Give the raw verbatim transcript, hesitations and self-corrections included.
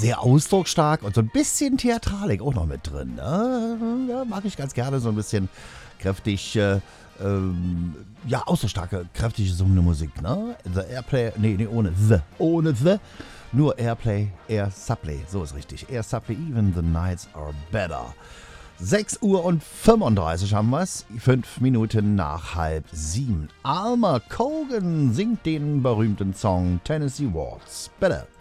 sehr ausdrucksstark und so ein bisschen Theatralik auch noch mit drin. Ne? Ja, mag ich ganz gerne, so ein bisschen kräftig, äh, ähm, ja, ausdrucksstarke, kräftig gesungene Musik. Ne? The Airplay, nee, nee, ohne The, ohne The, nur Airplay, Air Supply, so ist richtig. Air Supply, even the nights are better. sechs Uhr und fünfunddreißig haben wir es. Fünf Minuten nach halb sieben. Alma Cogan singt den berühmten Song Tennessee Waltz. Bitte.